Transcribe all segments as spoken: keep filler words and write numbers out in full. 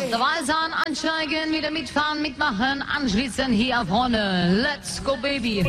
Der Walzahn ansteigen, wieder mitfahren, mitmachen, anschließen hier vorne. Let's go, Baby.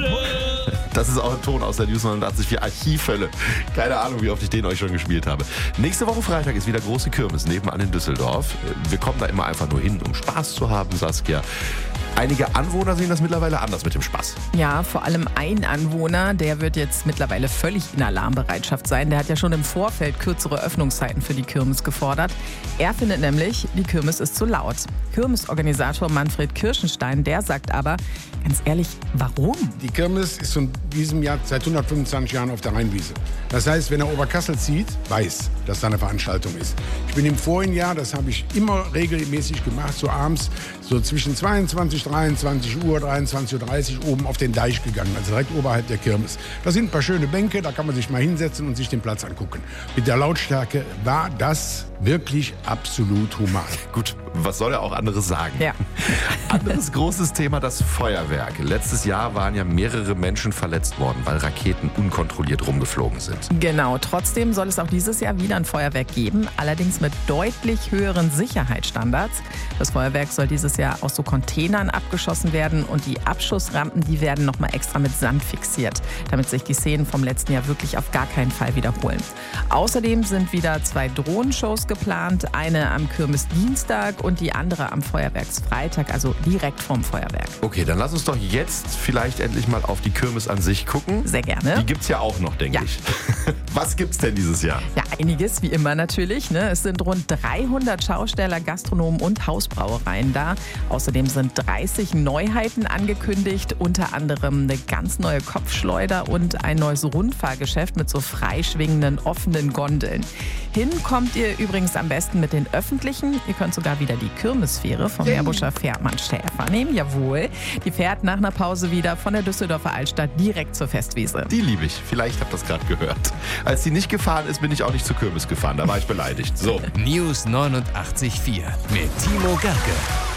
Das ist auch ein Ton aus der News neunundachtzig Komma vier Archivhölle. Keine Ahnung, wie oft ich den euch schon gespielt habe. Nächste Woche Freitag ist wieder große Kirmes nebenan in Düsseldorf. Wir kommen da immer einfach nur hin, um Spaß zu haben, Saskia. Einige Anwohner sehen das mittlerweile anders mit dem Spaß. Ja, vor allem ein Anwohner, der wird jetzt mittlerweile völlig in Alarmbereitschaft sein. Der hat ja schon im Vorfeld kürzere Öffnungszeiten für die Kirmes gefordert. Er findet nämlich, die Kirmes ist zu laut. Kirmesorganisator Manfred Kirschenstein, der sagt aber, ganz ehrlich, warum? Die Kirmes ist in diesem Jahr seit hundertfünfundzwanzig Jahren auf der Rheinwiese. Das heißt, wenn er Oberkassel zieht, weiß, dass da eine Veranstaltung ist. Ich bin im vorigen Jahr, das habe ich immer regelmäßig gemacht, so abends, so zwischen zweiundzwanzig, dreiundzwanzig Uhr, dreiundzwanzig Uhr dreißig Uhr oben auf den Deich gegangen, also direkt oberhalb der Kirmes. Da sind ein paar schöne Bänke, da kann man sich mal hinsetzen und sich den Platz angucken. Mit der Lautstärke war das wirklich absolut human. Gut, was soll er auch anderes sagen? Ja. Anderes großes Thema, das Feuerwerk. Letztes Jahr waren ja mehrere Menschen verletzt worden, weil Raketen unkontrolliert rumgeflogen sind. Genau, trotzdem soll es auch dieses Jahr wieder ein Feuerwerk geben, allerdings mit deutlich höheren Sicherheitsstandards. Das Feuerwerk soll dieses Jahr aus so Containern abgeschossen werden und die Abschussrampen, die werden nochmal extra mit Sand fixiert, damit sich die Szenen vom letzten Jahr wirklich auf gar keinen Fall wiederholen. Außerdem sind wieder zwei Drohnenshows geplant, eine am Kirmesdienstag und die andere am Feuerwerksfreitag, also direkt vorm Feuerwerk. Okay, dann lass uns doch jetzt vielleicht endlich mal auf die Kirmes an sich gucken. Sehr gerne. Die gibt's ja auch noch, denke Ja. ich. Was gibt's denn dieses Jahr? Ja, einiges, wie immer natürlich. Ne? Es sind rund dreihundert Schausteller, Gastronomen und Hausbrauereien da. Außerdem sind dreißig Neuheiten angekündigt, unter anderem eine ganz neue Kopfschleuder und ein neues Rundfahrgeschäft mit so freischwingenden, offenen Gondeln. Hin kommt ihr übrigens am besten mit den Öffentlichen. Ihr könnt sogar wieder die Kirmesfähre vom Meerbuscher Fährmann-Schäfer nehmen. Jawohl, die fährt nach einer Pause wieder von der Düsseldorfer Altstadt direkt zur Festwiese. Die liebe ich. Vielleicht habt ihr das gerade gehört. Als die nicht gefahren ist, bin ich auch nicht zur Kirmes gefahren. Da war ich beleidigt. So. News neunundachtzig Komma vier mit Timo Gerke.